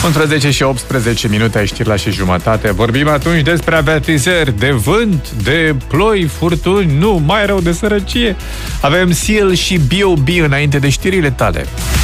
11 și 18 minute, ai știri la și jumătate. Vorbim atunci despre avertizări de vânt, de ploi, furtuni, nu, mai rău de sărăcie. Avem Seal și B.O.B. înainte de știrile tale.